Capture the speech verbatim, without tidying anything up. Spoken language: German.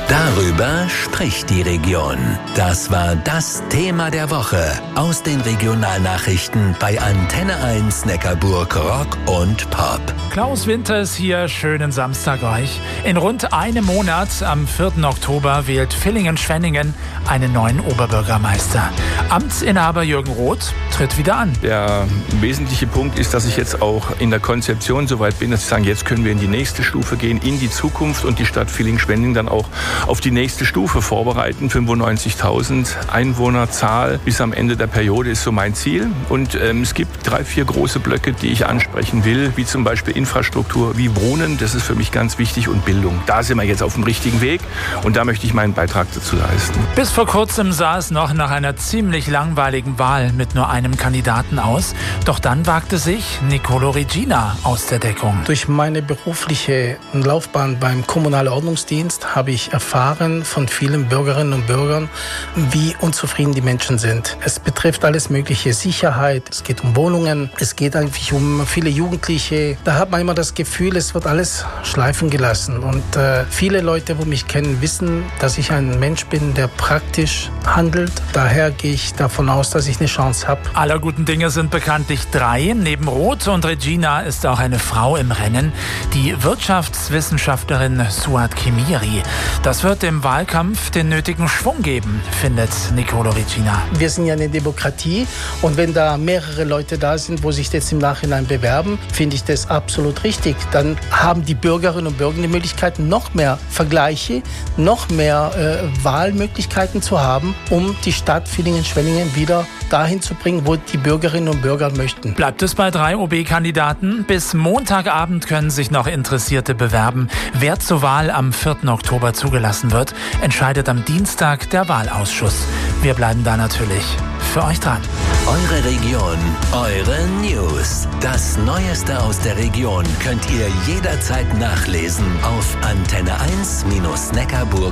Darüber spricht die Region. Das war das Thema der Woche aus den Regionalnachrichten bei Antenne eins Neckarburg Rock und Pop. Klaus Winters hier, schönen Samstag euch. In rund einem Monat, am vierten Oktober, wählt Villingen-Schwenningen einen neuen Oberbürgermeister. Amtsinhaber Jürgen Roth tritt wieder an. Der wesentliche Punkt ist, dass ich jetzt auch in der Konzeption so weit bin, dass ich sage, jetzt können wir in die nächste Stufe gehen, in die Zukunft und die Stadt Villingen-Schwenningen dann auch auf die nächste Stufe vorbereiten. fünfundneunzigtausend Einwohnerzahl bis am Ende der Periode ist so mein Ziel. Und ähm, es gibt drei, vier große Blöcke, die ich ansprechen will, wie zum Beispiel Infrastruktur, wie Wohnen, das ist für mich ganz wichtig, und Bildung. Da sind wir jetzt auf dem richtigen Weg und da möchte ich meinen Beitrag dazu leisten. Bis vor kurzem sah es noch nach einer ziemlich langweiligen Wahl mit nur einem Kandidaten aus. Doch dann wagte sich Nicolo Regina aus der Deckung. Durch meine berufliche Laufbahn beim Kommunalen Ordnungsdienst habe ich erfahren von vielen Bürgerinnen und Bürgern, wie unzufrieden die Menschen sind. Es betrifft alles mögliche, Sicherheit, es geht um Wohnungen, es geht eigentlich um viele Jugendliche. Da hat man immer das Gefühl, es wird alles schleifen gelassen. Und äh, viele Leute, die mich kennen, wissen, dass ich ein Mensch bin, der praktisch handelt. Daher gehe ich davon aus, dass ich eine Chance habe. Aller guten Dinge sind bekanntlich drei. Neben Roth und Regina ist auch eine Frau im Rennen, die Wirtschaftswissenschaftlerin Suat Kemiri. Das wird dem Wahlkampf den nötigen Schwung geben, findet Nicolo Regina. Wir sind ja eine Demokratie und wenn da mehrere Leute da sind, wo sich jetzt im Nachhinein bewerben, finde ich das absolut richtig. Dann haben die Bürgerinnen und Bürger die Möglichkeit, noch mehr Vergleiche, noch mehr äh, Wahlmöglichkeiten zu haben, um die Stadt Villingen-Schwenningen wieder dahin zu bringen, wo die Bürgerinnen und Bürger möchten. Bleibt es bei drei O B-Kandidaten? Bis Montagabend können sich noch Interessierte bewerben. Wer zur Wahl am vierten Oktober zugelassen wird, entscheidet am Dienstag der Wahlausschuss. Wir bleiben da natürlich für euch dran. Eure Region, eure News. Das Neueste aus der Region könnt ihr jederzeit nachlesen auf antenne eins Neckarburg